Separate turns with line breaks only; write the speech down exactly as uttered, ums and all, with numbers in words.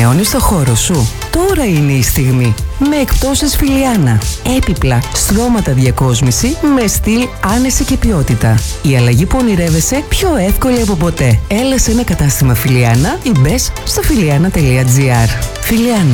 Ανανεώνεις το χώρο σου? Τώρα είναι η στιγμή. Με εκπτώσεις Φιλιάνα. Έπιπλα, στρώματα διακόσμηση με στυλ, άνεση και ποιότητα. Η αλλαγή που ονειρεύεσαι πιο εύκολη από ποτέ. Έλα σε ένα κατάστημα Φιλιάνα ή μπες στο φιλιάνα τελεία τζι άρ. Φιλιάνα.